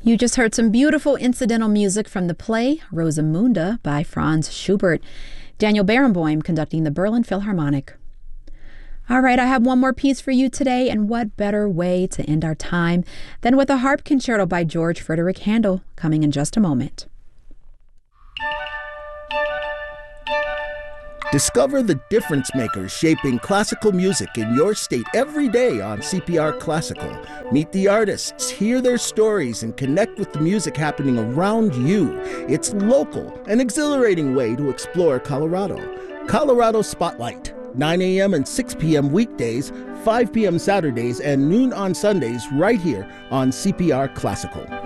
You just heard some beautiful incidental music from the play Rosamunde by Franz Schubert. Daniel Barenboim conducting the Berlin Philharmonic. All right, I have one more piece for you today, and what better way to end our time than with a harp concerto by George Frederick Handel, coming in just a moment. Discover the difference makers shaping classical music in your state every day on CPR Classical. Meet the artists, hear their stories, and connect with the music happening around you. It's local, an exhilarating way to explore Colorado. Colorado Spotlight, 9 a.m. and 6 p.m. weekdays, 5 p.m. Saturdays, and noon on Sundays right here on CPR Classical.